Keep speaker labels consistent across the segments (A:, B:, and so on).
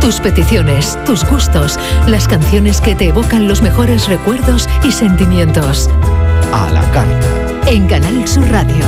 A: Tus peticiones, tus gustos, las canciones que te evocan los mejores recuerdos y sentimientos.
B: A la carta.
A: En Canal Sur Radio.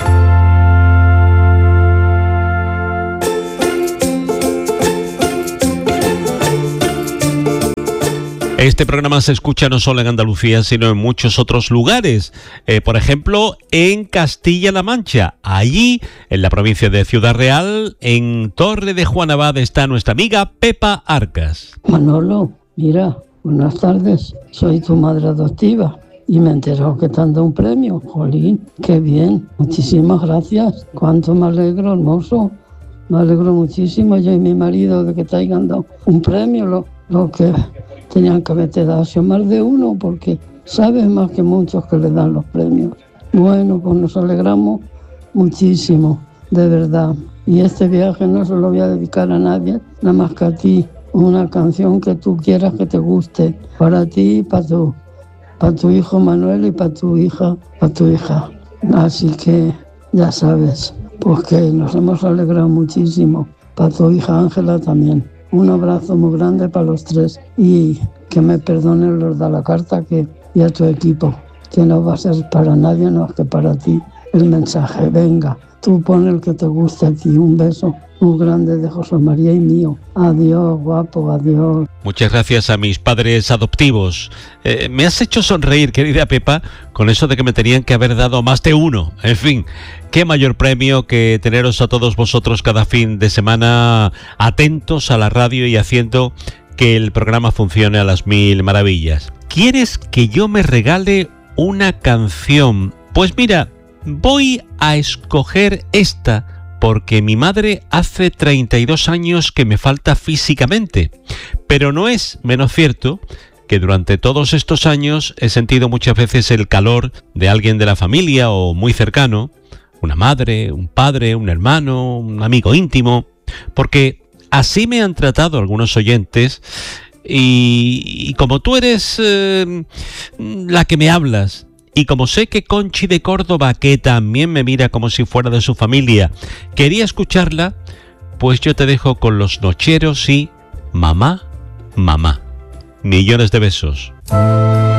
C: Este programa se escucha no solo en Andalucía, sino en muchos otros lugares. Por ejemplo, en Castilla-La Mancha. Allí, en la provincia de Ciudad Real, en Torre de Juan Abad, está nuestra amiga Pepa Arcas.
D: Manolo, mira, buenas tardes. Soy tu madre adoptiva y me he enterado que te han dado un premio. Jolín, qué bien. Muchísimas gracias. Cuánto me alegro, hermoso. Me alegro muchísimo, yo y mi marido, de que te hayan dado un premio. Lo que tenían que haberte dado más de uno, porque sabes más que muchos que le dan los premios. Bueno, pues nos alegramos muchísimo, de verdad. Y este viaje no se lo voy a dedicar a nadie, nada más que a ti. Una canción que tú quieras que te guste, para ti y para tu hijo Manuel y para tu hija. Así que ya sabes, pues que nos hemos alegrado muchísimo. Para tu hija Ángela también. Un abrazo muy grande para los tres y que me perdonen los de la carta y a tu equipo, que no va a ser para nadie, no es que para ti el mensaje. Venga, tú pon el que te guste a ti. Un beso muy grande de José María y mío. Adiós, guapo, adiós.
C: Muchas gracias a mis padres adoptivos. Me has hecho sonreír, querida Pepa, con eso de que me tenían que haber dado más de uno. En fin, qué mayor premio que teneros a todos vosotros cada fin de semana atentos a la radio y haciendo que el programa funcione a las mil maravillas. ¿Quieres que yo me regale una canción? Pues mira, voy a escoger esta porque mi madre hace 32 años que me falta físicamente, pero no es menos cierto que durante todos estos años he sentido muchas veces el calor de alguien de la familia o muy cercano, una madre, un padre, un hermano, un amigo íntimo, porque así me han tratado algunos oyentes y como tú eres la que me hablas, y como sé que Conchi de Córdoba, que también me mira como si fuera de su familia, quería escucharla, pues yo te dejo con Los Nocheros y Mamá, Mamá. Millones de besos.